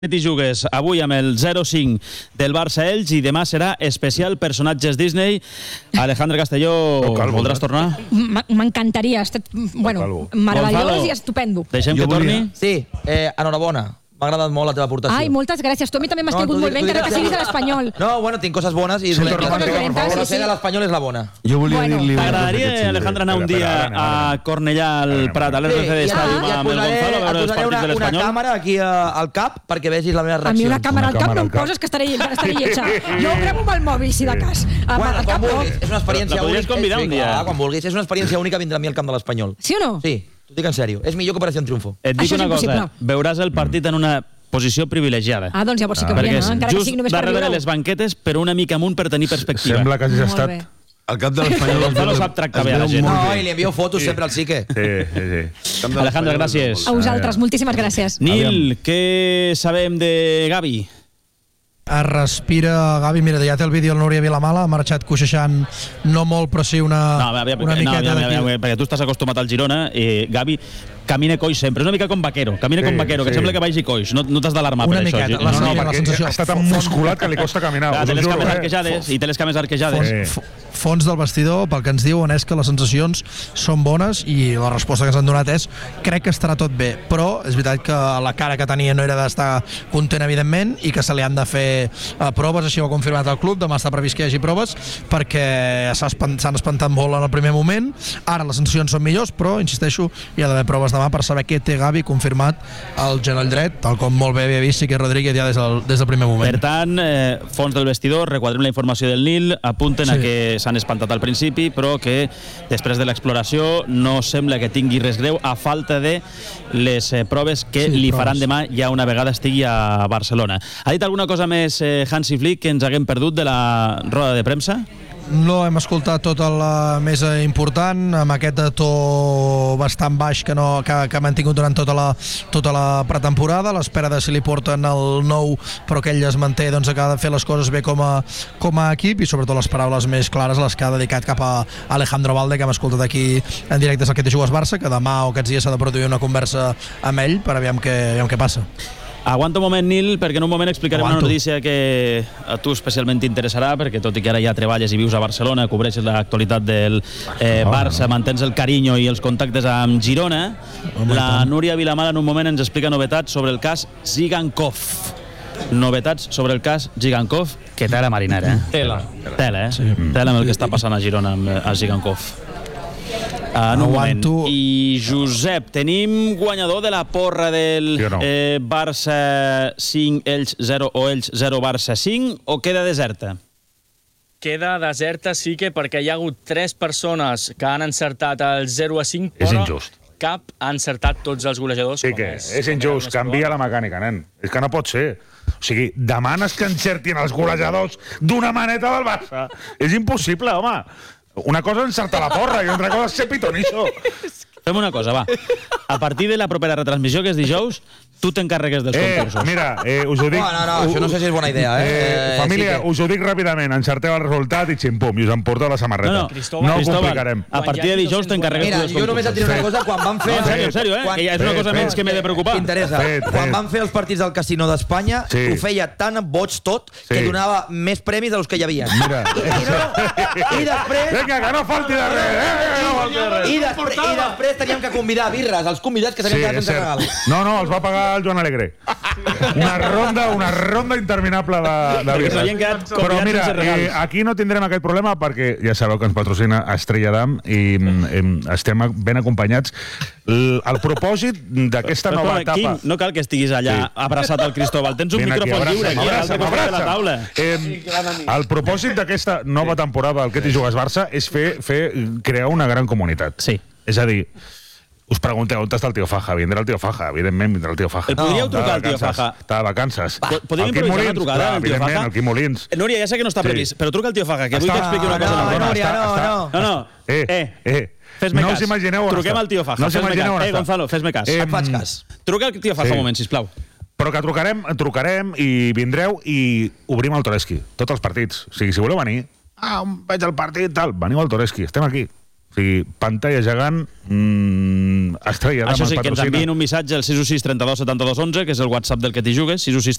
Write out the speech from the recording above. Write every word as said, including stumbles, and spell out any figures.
I jugues avui amb el zero cinc del Barça-Elx i demà serà especial personatges Disney. Alejandre Castelló, voldràs tornar? M'encantaria, ha estat bueno, meravellós i estupendo. Deixem que torni? Sí, eh, enhorabona. M'ha agradat molt la teva aportació. Ai, moltes gràcies. Tu a mi també m'has caigut molt bé, encara que siguis de l'Espanyol. No, bueno, tinc coses bones i dolentes. Però ser de l'Espanyol és la bona. Jo volia dir-li... T'agradaria, Alejandre, anar un dia a Cornellà al Prat, a l'R C D Stadium amb el Gonzalo, a veure els partits de l'Espanyol? Una càmera aquí al cap perquè vegis la meva reacció. A mi una càmera al cap no em poses que estaré lletja. Jo ho gravo amb el mòbil, si de cas. Bueno, quan vulguis. És una experiència única. La podries convidar un dia. Quan vulguis. És una experiència única vindre a mi al camp de l'Espanyol. Sí o no? Sí, t'ho dic en sèrio. És millor que Operació Triunfo. Et dic una cosa, veuràs el partit en una posició privilegiada. Ah, doncs llavors sí que veiem, encara que sigui només per just darrere les banquetes, però una mica amunt per tenir perspectiva. Sembla que hagis estat al cap de l'Espanyol. El Gonzalo sap tractar bé a la gent. No, i li envio fotos sempre al Sique. Sí, sí, sí. Alejandre, gràcies. A vosaltres, moltíssimes gràcies. Nil, què sabem de Gavi? Es respira Gavi, mira, ja té el vídeo el Núria Vilamala, ha marxat coixejant no molt, però sí una, no, una miqueta no, d'aquí. Perquè tu estàs acostumat al Girona i Gavi camina coix sempre, és una mica com Vaquero, camina sí, com Vaquero, sí. Que sembla que vagi coix, no, no t'has d'alarmar per miqueta, això. La, no, no, la sensació. Està tan musculat que li costa caminar. Ah, té les cames arquejades i té les cames arquejades. Sí. Fons del vestidor, pel que ens diuen és que les sensacions són bones i la resposta que ens han donat és crec que estarà tot bé, però és veritat que la cara que tenia no era d'estar content, evidentment, i que se li han de fer uh, proves, així ho ha confirmat el club, demà està previst que hi hagi proves perquè s'han espantat molt en el primer moment, ara les sensacions són millors, però, insisteixo, hi ha d'haver proves demà per saber què té Gavi confirmat al genoll dret, tal com molt bé havia vist Sique Rodríguez ja des del, des del primer moment. Per tant, eh, fons del vestidor, requadrem la informació del Nil, apunten sí. a que s'han espantat al principi, però que després de l'exploració no sembla que tingui res greu a falta de les eh, proves que sí, li proves. faran demà ja una vegada estigui a Barcelona. Ha dit alguna cosa més eh, Hansi Flick que ens haguem perdut de la roda de premsa? No, hem escoltat tota la mesa important, amb aquest to bastant baix que, no, que, que ha mantingut durant tota la, tota la pretemporada, l'espera de si li porten el nou, però que ell es manté doncs, que ha de fer les coses bé com a, com a equip, i sobretot les paraules més clares les que ha dedicat cap a Alejandro Valde, que hem escoltat aquí en directe al que té jugues Barça, que demà o aquests dies s'ha de produir una conversa amb ell per aviam què, aviam què passa. Aguanta un moment, Nil, perquè en un moment explicarem Aguanto. una notícia que a tu especialment t'interessarà, perquè tot i que ara ja treballes i vius a Barcelona, cobreixes l'actualitat del eh, Barça, mantens el carinyo i els contactes amb Girona, Home, la Núria Vilamala en un moment ens explica novetats sobre el cas Zigankov. Novetats sobre el cas Zigankov, que tela marinera, eh? Tela. Tela, eh? Sí. Tela amb el que està passant a Girona amb a Zigankov. En un moment. I Josep, tenim guanyador de la porra del sí no? eh, Barça cinc, Elx zero o Elx zero, Barça cinc, o queda deserta? Queda deserta, sí que perquè hi ha hagut tres persones que han encertat el zero a cinc, però és injust. Cap ha encertat tots els golejadors. Sí que és, és injust, canvia la mecànica, nen. És que no pot ser. O sigui, demanes que encertin els golejadors d'una maneta del Barça. És impossible, home. Una cosa és encertar la porra i una altra cosa és ser pitonisso. Fem una cosa, va. A partir de la propera retransmissió, que és dijous, tu t'encarregues dels eh, concursos. Mira, eh, us ho dic... No, no, no, això no sé si és bona idea, eh? eh família, sí que... us ho dic ràpidament, encerteu el resultat i ximpum, i us emporteu la samarreta. No, no, Cristóbal, no ho Cristóbal, complicarem. A partir de dijous t'encarregues Mira, dels concursos. jo només et diré una cosa, quan van fer... No, en sèrio, en sèrio, eh? Quan... Que ja és una cosa menys que m'he de preocupar. T'interessa. Quan van fer els partits del Casino d'Espanya, sí. ho feia tan boig tot que sí. donava més premis dels que hi havia. Mira. I, no, i després... Vinga, que no falti de res, eh? Que no falti de res. I després, i després teníem que convidar birres als convidats que s'havien quedat sense regal. No, no, els va pagar el Joan Alegre. Una ronda, una ronda interminable de, de birres. Però mira, eh, aquí no tindrem aquest problema perquè ja sabeu que ens patrocina Estrella Damm i eh, estem ben acompanyats. El, el propòsit d'aquesta nova etapa... Quim, no cal que estiguis allà sí. abraçat al Cristóbal. Tens un micròfon lliure aquí, a l'altre costat de la taula. Eh, el propòsit d'aquesta nova temporada del Que t'hi jugues Barça és fer, fer crear una gran comunitat. Sí. És a dir, us pregunteu on està el tio Faja. Vindrà el tio Faja, evidentment vindrà el tio Faja. El podríeu no, trucar al tio Faja? Està de vacances. Podríem improvisar una trucada al tio Faja? El Quim Molins. Núria, ja sé que no està previst, però truca al tio Faja, que vull que expliqui una cosa. No, Núria, no, no. No, no. Eh, eh. Fes-me no cas. us imagineu on Truquem està. al tio Faja. No us imagineu on eh, Gonzalo, fes-me cas. Et faig cas. Truca al tio Faja un moment, sisplau. Però que trucarem, trucarem i vindreu i obrim el Toreski. Tots els partits. O sigui, si voleu venir, ah, veig el partit, tal, veniu al Toreski, estem aquí. O sigui, pantalla gegant, mmm, Estrella Damm Això sí, ens que ens patrocina. enviïn un missatge al sis u sis trenta-dos setanta-dos onze, que és el WhatsApp del que t'hi jugues, sis u sis